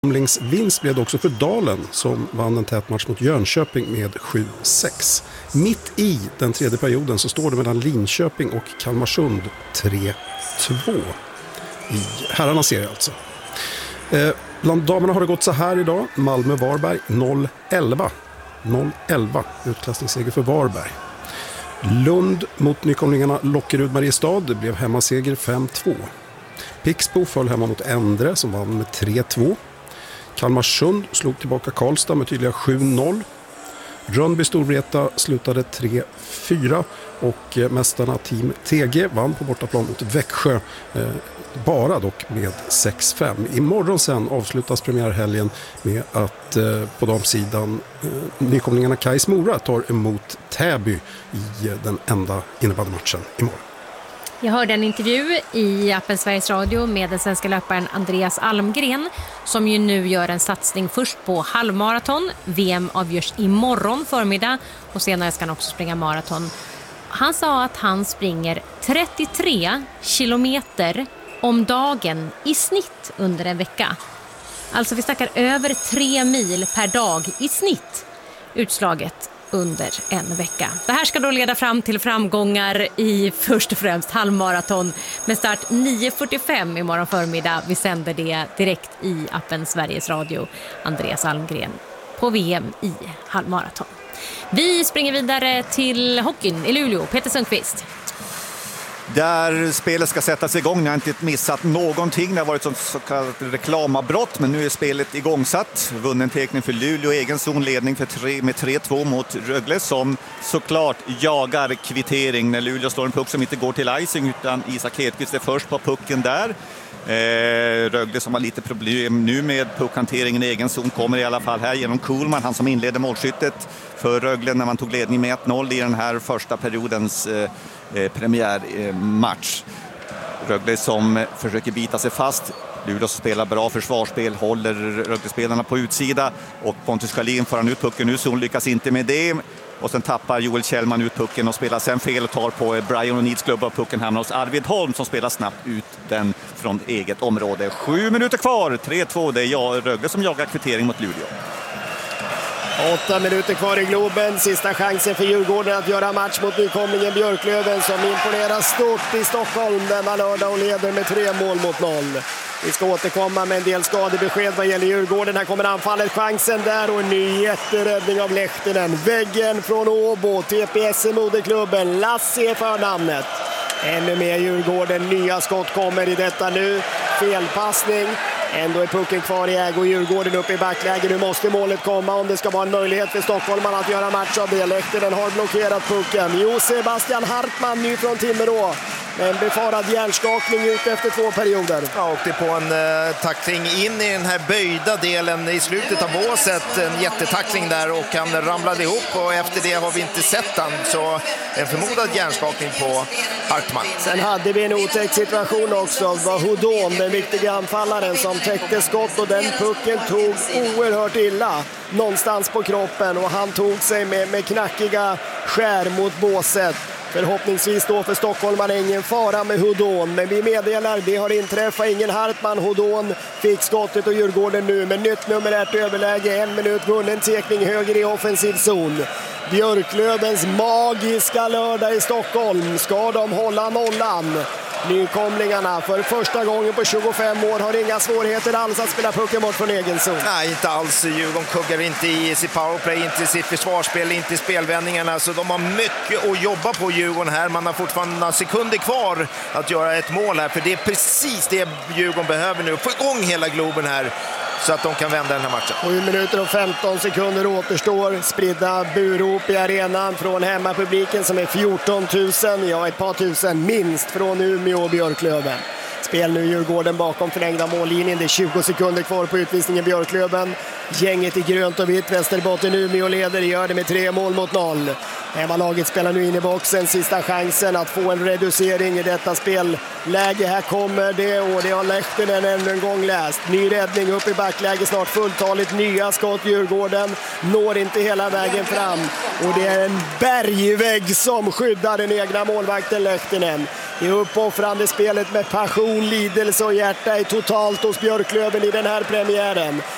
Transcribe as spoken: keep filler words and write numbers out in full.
Vinst blev det också för Dalen som vann en tät match mot Jönköping med sju sex. Mitt i den tredje perioden så står det mellan Linköping och Kalmarsund tre två i herrarnas serie alltså. Eh, bland damerna har det gått så här idag. Malmö-Varberg noll elva. noll elva utklassningsseger för Varberg. Lund mot nykomlingarna Lockerud-Mariestad. Det blev hemmaseger fem två. Pixbo föll hemma mot Endre som vann med tre två. Kalmarsund slog tillbaka Karlstad med tydliga sju noll. Rönnby Storvreta slutade tre fyra och mästarna Team T G vann på bortaplan mot Växjö, eh, bara dock med sex fem. Imorgon sen avslutas premiärhelgen med att eh, på damsidan eh, nykomlingarna Kais Mora tar emot Täby i eh, den enda innebandymatchen imorgon. Jag hörde en intervju i appen Sveriges Radio med den svenska löparen Andreas Almgren som ju nu gör en satsning först på halvmaraton. V M avgörs imorgon förmiddag och senare ska han också springa maraton. Han sa att han springer trettiotre kilometer om dagen i snitt under en vecka. Alltså vi snackar över tre mil per dag i snitt utslaget under en vecka. Det här ska då leda fram till framgångar i först och främst halvmaraton med start nio fyrtiofem imorgon förmiddag. Vi sänder det direkt i appen Sveriges Radio. Andreas Almgren på V M i halvmaraton. Vi springer vidare till hockeyn i Luleå. Peter Sundqvist. Där spelet ska sättas igång. Ni har inte missat någonting. Det har varit så kallat reklamavbrott, men nu är spelet igångsatt. Vunnen teckning för Luleå, egen zonledning för tre, med tre två mot Rögle som såklart jagar kvittering när Luleå slår en puck som inte går till icing utan Isak Hedqvist är först på pucken där. Eh, Rögle som har lite problem nu med puckhanteringen i egen zon kommer i alla fall här genom Kuhlman, han som inledde målskyttet för Rögle när man tog ledning med ett noll i den här första periodens eh, eh, premiärmatch. Eh, Rögle som försöker bita sig fast. Luleå spelar bra försvarsspel, håller Rögle-spelarna på utsida och Pontus Schalin får han ut pucken nu så hon lyckas inte med det. Och sen tappar Joel Kjellman ut pucken och spelar sen fel och tar på Brian O'Neills klubb och pucken hamnar hos Arvid Holm som spelar snabbt ut den från eget område. Sju minuter kvar, tre två, det är jag, Rögle som jagar kvittering mot Luleå. Åtta minuter kvar i Globen, sista chansen för Djurgården att göra match mot nykomlingen Björklöven som imponerar stort i Stockholm denna lördag och leder med tre mål mot noll. Vi ska återkomma med en del skadebesked vad gäller Djurgården. Här kommer anfallet, chansen där och en ny jätteräddning av Lehtinen. Väggen från Åbo, T P S moderklubben, Lasse för namnet. Ännu mer Djurgården, nya skott kommer i detta nu. Felpassning, ändå är pucken kvar i ägo Djurgården uppe i backläge. Nu måste målet komma om det ska vara en möjlighet för Stockholm att göra match av det. Lehtinen har blockerat pucken. Jo, Sebastian Hartman ny från Timrå. En befarad hjärnskakning ut efter två perioder. Ja, åkte på en eh, tackling in i den här böjda delen i slutet av båset. En jättetackling där och han ramlade ihop och efter det har vi inte sett han. Så en förmodad hjärnskakning på Hartman. Sen hade vi en otäck situation också. Det var Hodon, den viktiga anfallaren som täckte skott och den pucken tog oerhört illa någonstans på kroppen och han tog sig med, med knackiga skär mot båset. Förhoppningsvis då för Stockholm är ingen fara med Hodon, men vi meddelar det har inträffat ingen Hartman. Hodon fick skottet och Djurgården nu med nytt numerärt överläge, en minut vunnen tekning höger i offensiv zon. Björklövens magiska lördag i Stockholm, ska de hålla nollan? Nykomlingarna för första gången på tjugofem år har inga svårigheter alls att spela pucken bort från egen zon. Nej, inte alls. Djurgården kuggar inte i sitt powerplay, inte i sitt försvarsspel, inte i spelvändningarna. Så de har mycket att jobba på Djurgården här. Man har fortfarande några sekunder kvar att göra ett mål här. För det är precis det Djurgården behöver nu. Få igång hela Globen här så att de kan vända den här matchen. sju minuter och femton sekunder återstår. Spridda burop i arenan från hemmapubliken som är fjorton tusen. Ja, ett par tusen minst från Umeå och Björklöven. Spel nu Djurgården bakom förlängda mållinjen. Det är tjugo sekunder kvar på utvisningen Björklöven. Gänget i grönt och vitt. Västerbotten Umeå leder, gör det med tre mål mot noll. Hemmalaget spelar nu in i boxen. Sista chansen att få en reducering i detta spelläge. Här kommer det och det har Lehtinen ännu en gång läst. Ny räddning upp i backläge, snart fulltaligt. Nya skott Djurgården. Når inte hela vägen fram. Och det är en bergvägg som skyddar den egna målvakten Lehtinen. Det uppoffrande spelet med passion, lidelse och hjärta är totalt hos Björklöven i den här premiären.